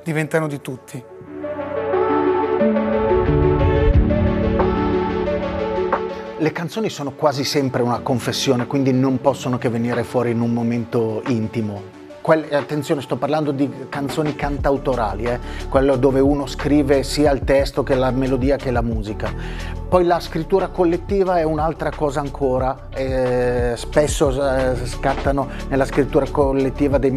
diventano di tutti. Le canzoni sono quasi sempre una confessione, quindi non possono che venire fuori in un momento intimo. Attenzione, sto parlando di canzoni cantautorali, quello dove uno scrive sia il testo che la melodia che la musica. Poi la scrittura collettiva è un'altra cosa ancora, spesso scattano nella scrittura collettiva dei